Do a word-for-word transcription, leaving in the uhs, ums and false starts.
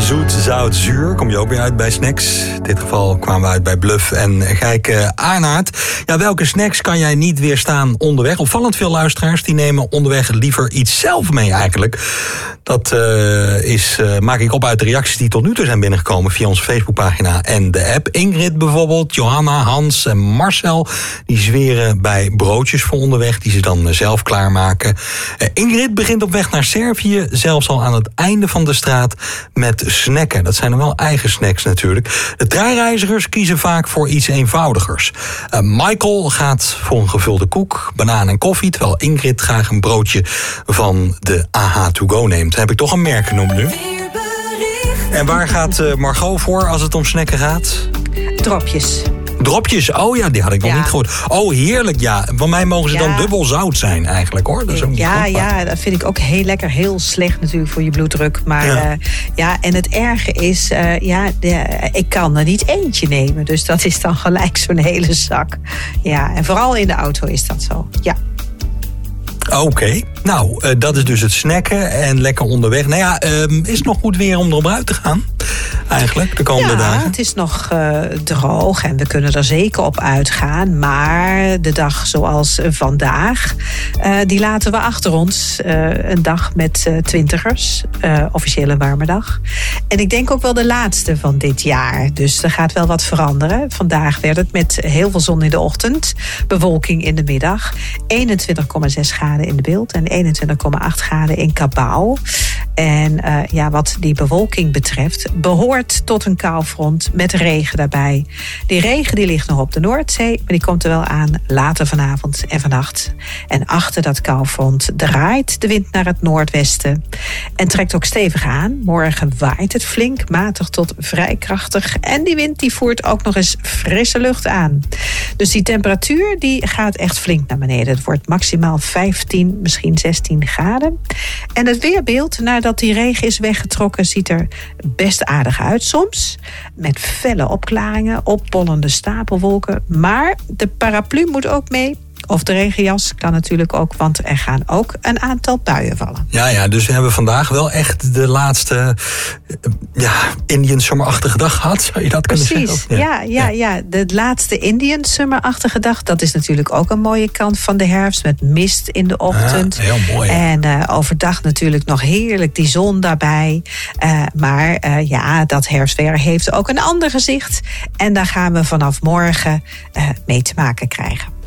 Zoet, zout, zuur. Kom je ook weer uit bij snacks. In dit geval kwamen we uit bij Bluff en Gijke Aarnaert. Ja, welke snacks kan jij niet weerstaan onderweg? Opvallend veel luisteraars die nemen onderweg liever iets zelf mee eigenlijk. Dat uh, is, uh, maak ik op uit de reacties die tot nu toe zijn binnengekomen via onze Facebookpagina en de app. Ingrid bijvoorbeeld, Johanna, Hans en Marcel, die zweren bij broodjes voor onderweg die ze dan zelf klaarmaken. Uh, Ingrid begint op weg naar Servië, zelfs al aan het einde van de straat, met snacken. Dat zijn dan wel eigen snacks natuurlijk. De treinreizigers kiezen vaak voor iets eenvoudigers. Uh, Michael gaat voor een gevulde koek, banaan en koffie, terwijl Ingrid graag een broodje van de A H to go neemt. Heb ik toch een merk genoemd nu? En waar gaat uh, Margot voor als het om snacken gaat? Dropjes. Dropjes, oh ja, die had ik nog ja. niet gehoord. Oh, heerlijk, ja. Van mij mogen ze ja. dan dubbel zout zijn eigenlijk, hoor. Dat is ook ja, niet ja, dat vind ik ook heel lekker. Heel slecht natuurlijk voor je bloeddruk. Maar ja, uh, ja en het erge is, uh, ja, de, ik kan er niet eentje nemen. Dus dat is dan gelijk zo'n hele zak. Ja, en vooral in de auto is dat zo, ja. Oké, okay. nou, uh, dat is dus het snacken en lekker onderweg. Nou ja, uh, is het nog goed weer om erop uit te gaan? Eigenlijk, de komende ja, dagen? Ja, het is nog uh, droog en we kunnen er zeker op uitgaan. Maar de dag zoals vandaag, uh, die laten we achter ons. Uh, een dag met uh, twintigers, uh, officieel een warme dag. En ik denk ook wel de laatste van dit jaar. Dus er gaat wel wat veranderen. Vandaag werd het met heel veel zon in de ochtend. Bewolking in de middag. eenentwintig komma zes graden in de Beeld en eenentwintig komma acht graden in Cabau. En uh, ja, wat die bewolking betreft, behoort tot een koufront met regen daarbij. Die regen die ligt nog op de Noordzee, maar die komt er wel aan later vanavond en vannacht. En achter dat koufront draait de wind naar het noordwesten en trekt ook stevig aan. Morgen waait het flink, matig tot vrij krachtig. En die wind die voert ook nog eens frisse lucht aan. Dus die temperatuur die gaat echt flink naar beneden. Het wordt maximaal vijftien, misschien zestien graden. En het weerbeeld nadat die regen is weggetrokken ziet er best aardig uit soms. Met felle opklaringen, opbollende stapelwolken. Maar de paraplu moet ook mee. Of de regenjas kan natuurlijk ook, want er gaan ook een aantal buien vallen. Ja, ja, dus we hebben vandaag wel echt de laatste ja, Indian Summer-achtige dag gehad. Zou je dat kunnen Precies, zeggen? Precies, ja, ja, ja, ja. De laatste Indian Summer-achtige dag, dat is natuurlijk ook een mooie kant van de herfst. Met mist in de ochtend. Ja, heel mooi. En uh, overdag natuurlijk nog heerlijk die zon daarbij. Uh, maar uh, ja, dat herfstweer heeft ook een ander gezicht. En daar gaan we vanaf morgen uh, mee te maken krijgen.